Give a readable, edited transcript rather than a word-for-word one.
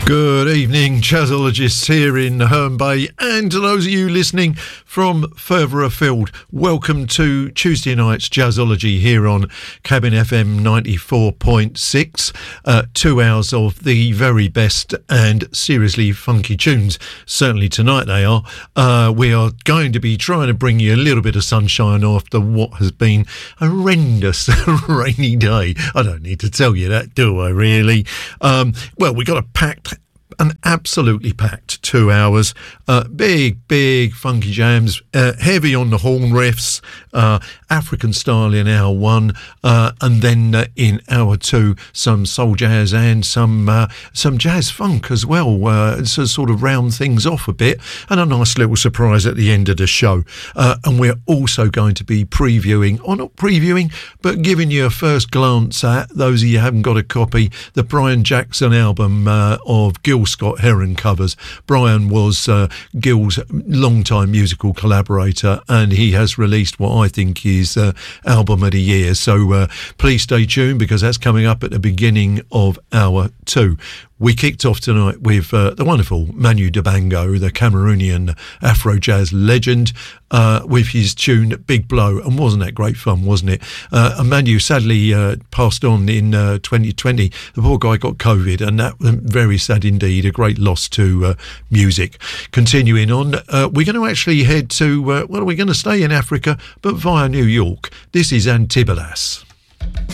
Good evening, jazzologists here in Herne Bay, and to those of you listening from further afield, welcome to Tuesday night's Jazzology here on Cabin FM 94.6. 2 hours of the very best and seriously funky tunes. Certainly tonight they are. We are going to be trying to bring you a little bit of sunshine after what has been a horrendous rainy day. I don't need to tell you that, do I really? Well, we got an absolutely packed 2 hours. Big funky jams, heavy on the horn riffs, African style in hour one, and then in hour two some soul jazz and some jazz funk as well, to sort of round things off a bit, and a nice little surprise at the end of the show. And we're also going to be previewing, or not previewing, but giving you a first glance at, those of you who haven't got a copy, the Brian Jackson album of Gil Scott Heron covers. Brian was Gil's longtime musical collaborator, and he has released what I think is album of the year. So please stay tuned, because that's coming up at the beginning of hour two. We kicked off tonight with the wonderful Manu Dibango, the Cameroonian Afro jazz legend, with his tune Big Blow. And wasn't that great fun, wasn't it? And Manu sadly passed on in 2020. The poor guy got COVID, and that was very sad indeed. A great loss to music. Continuing on, we're going to actually head to, well, we're going to stay in Africa, but via New York. This is Antibalas.